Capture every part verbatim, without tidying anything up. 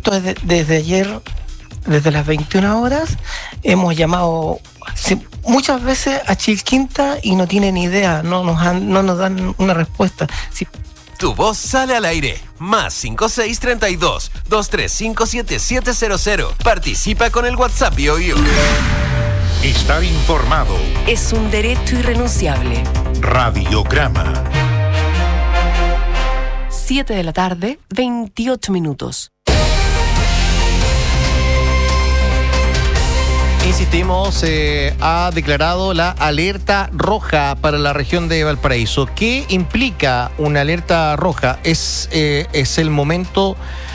esto es de, desde ayer, desde las veintiuna horas, hemos llamado sí, muchas veces a Chilquinta y no tienen idea, no nos, han, no nos dan una respuesta. Sí. Tu voz sale al aire. Más cinco seis treinta y dos, dos tres cinco siete siete cero cero. Participa con el WhatsApp BioBio. Estar informado es un derecho irrenunciable. Radiograma. siete de la tarde, veintiocho minutos. Insistimos, eh, ha declarado la alerta roja para la región de Valparaíso. ¿Qué implica una alerta roja? Es, eh, es el momento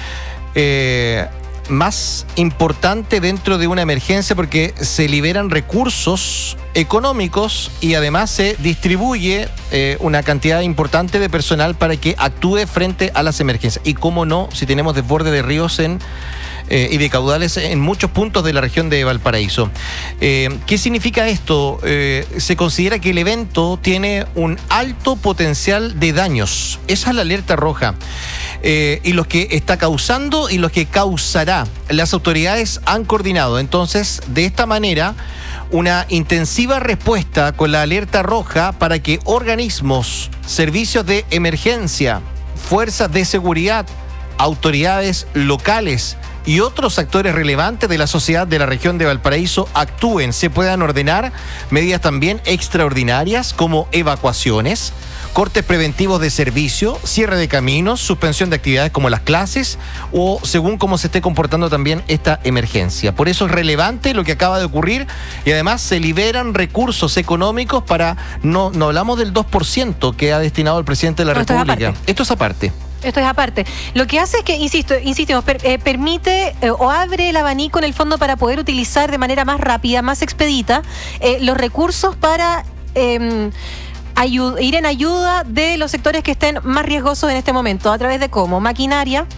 eh, más importante dentro de una emergencia porque se liberan recursos económicos y además se distribuye eh, una cantidad importante de personal para que actúe frente a las emergencias. Y cómo no, si tenemos desborde de ríos en Eh, y de caudales en muchos puntos de la región de Valparaíso. Eh, ¿Qué significa esto? Eh, se considera que el evento tiene un alto potencial de daños. Esa es la alerta roja. Eh, y los que está causando y los que causará. Las autoridades han coordinado. Entonces, de esta manera, una intensiva respuesta con la alerta roja para que organismos, servicios de emergencia, fuerzas de seguridad, autoridades locales y otros actores relevantes de la sociedad de la región de Valparaíso actúen, se puedan ordenar medidas también extraordinarias como evacuaciones, cortes preventivos de servicio, cierre de caminos, suspensión de actividades como las clases o según cómo se esté comportando también esta emergencia. Por eso es relevante lo que acaba de ocurrir y además se liberan recursos económicos para, no, no hablamos del dos por ciento que ha destinado el presidente de la no, República. Esto es aparte. Esto es aparte. Lo que hace es que, insisto, insistimos, per, eh, permite eh, o abre el abanico en el fondo para poder utilizar de manera más rápida, más expedita, eh, los recursos para eh, ayud- ir en ayuda de los sectores que estén más riesgosos en este momento. ¿A través de cómo? Maquinaria,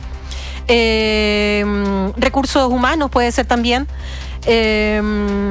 eh, recursos humanos puede ser también. Eh,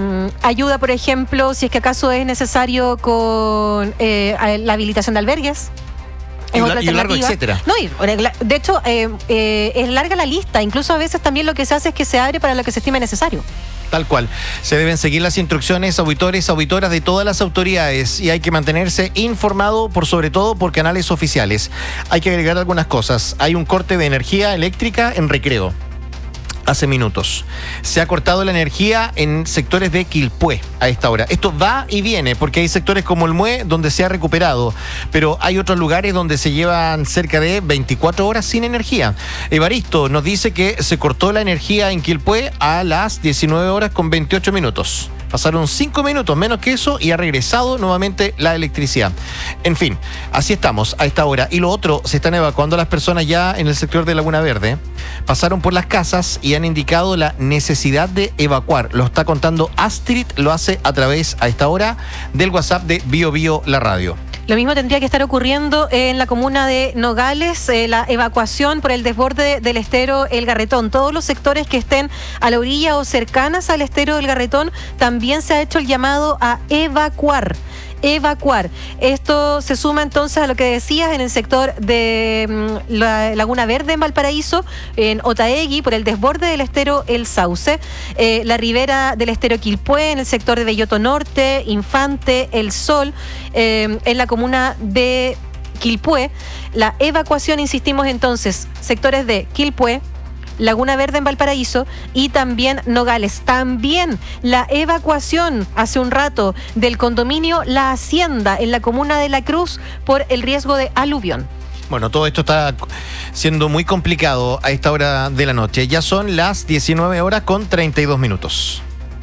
ayuda, por ejemplo, si es que acaso es necesario con eh, la habilitación de albergues. Y, la, y largo, etcétera. No, y, de hecho, eh, eh, es larga la lista. Incluso a veces también lo que se hace es que se abre para lo que se estime necesario. Tal cual. Se deben seguir las instrucciones, auditores, auditoras de todas las autoridades y hay que mantenerse informado, por sobre todo por canales oficiales. Hay que agregar algunas cosas. Hay un corte de energía eléctrica en Recreo. Hace minutos. Se ha cortado la energía en sectores de Quilpué a esta hora. Esto va y viene, porque hay sectores como el Mue donde se ha recuperado, pero hay otros lugares donde se llevan cerca de veinticuatro horas sin energía. Evaristo nos dice que se cortó la energía en Quilpué a las diecinueve horas con veintiocho minutos. Pasaron cinco minutos menos que eso y ha regresado nuevamente la electricidad. En fin, así estamos a esta hora. Y lo otro, se están evacuando las personas ya en el sector de Laguna Verde. Pasaron por las casas y han indicado la necesidad de evacuar. Lo está contando Astrid, lo hace a través a esta hora del WhatsApp de Bio Bio La Radio. Lo mismo tendría que estar ocurriendo en la comuna de Nogales, eh, la evacuación por el desborde del estero El Garretón. Todos los sectores que estén a la orilla o cercanas al estero del Garretón, también se ha hecho el llamado a evacuar. Evacuar. Esto se suma entonces a lo que decías en el sector de mm, la Laguna Verde en Valparaíso, en Otaegui, por el desborde del estero El Sauce, eh, la ribera del estero Quilpué, en el sector de Belloto Norte, Infante, El Sol, eh, en la comuna de Quilpué. La evacuación, insistimos entonces, sectores de Quilpué, Laguna Verde en Valparaíso y también Nogales. También la evacuación hace un rato del condominio La Hacienda en la comuna de La Cruz por el riesgo de aluvión. Bueno, todo esto está siendo muy complicado a esta hora de la noche. Ya son las diecinueve horas con treinta y dos minutos.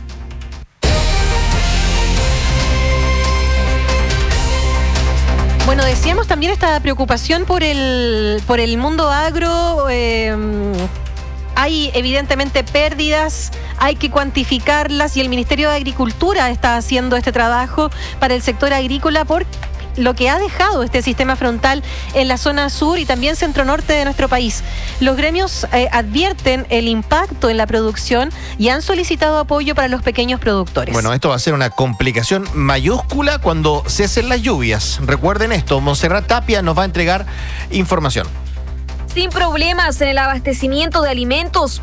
Bueno, decíamos también esta preocupación por el, por el mundo agro. Eh, Hay evidentemente pérdidas, hay que cuantificarlas y el Ministerio de Agricultura está haciendo este trabajo para el sector agrícola por lo que ha dejado este sistema frontal en la zona sur y también centro-norte de nuestro país. Los gremios eh, advierten el impacto en la producción y han solicitado apoyo para los pequeños productores. Bueno, esto va a ser una complicación mayúscula cuando cesen las lluvias. Recuerden esto, Montserrat Tapia nos va a entregar información. Sin problemas en el abastecimiento de alimentos